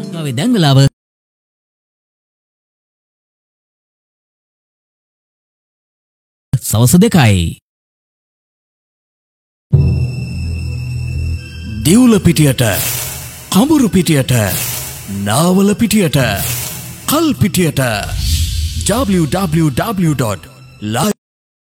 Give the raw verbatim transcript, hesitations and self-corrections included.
අපි දැන් වෙලාව සවස් දෙකයි. දිවුල පිටියට, කඹුරු පිටියට, නාවල පිටියට, කල් පිටියට w w w dot live